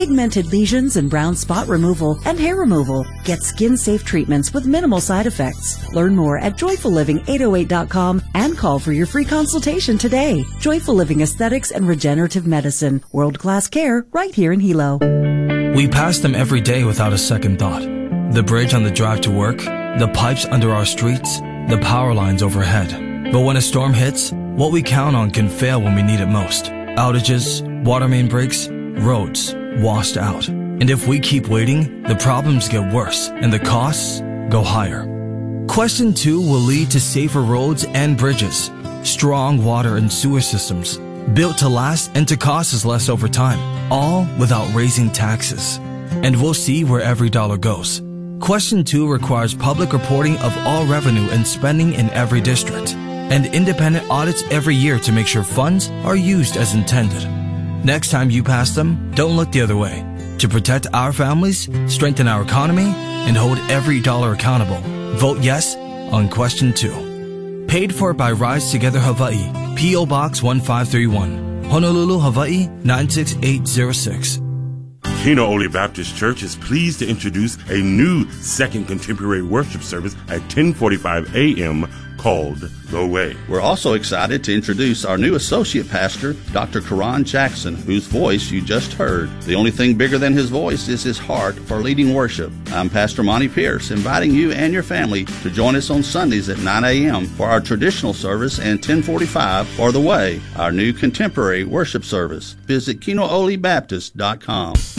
pigmented lesions and brown spot removal, and hair removal. Get skin-safe treatments with minimal side effects. Learn more at JoyfulLiving808.com and call for your free consultation today. Joyful Living Aesthetics and Regenerative Medicine. World-class care right here in Hilo. We pass them every day without a second thought. The bridge on the drive to work, the pipes under our streets, the power lines overhead. But when a storm hits, what we count on can fail when we need it most. Outages, water main breaks, roads washed out. And if we keep waiting, the problems get worse and the costs go higher. Question 2 will lead to safer roads and bridges, strong water and sewer systems, built to last and to cost us less over time, all without raising taxes. And we'll see where every dollar goes. Question 2 requires public reporting of all revenue and spending in every district, and independent audits every year to make sure funds are used as intended. Next time you pass them, don't look the other way. To protect our families, strengthen our economy, and hold every dollar accountable, vote yes on Question 2. Paid for by Rise Together Hawaii, P.O. Box 1531, Honolulu, Hawaii 96806. Kino Oli Baptist Church is pleased to introduce a new second contemporary worship service at 10:45 a.m. called The Way. We're also excited to introduce our new associate pastor, Dr. Karan Jackson, whose voice you just heard. The only thing bigger than his voice is his heart for leading worship. I'm Pastor Monty Pierce, inviting you and your family to join us on Sundays at 9 a.m. for our traditional service and 10:45 for The Way, our new contemporary worship service. Visit KinoOliBaptist.com.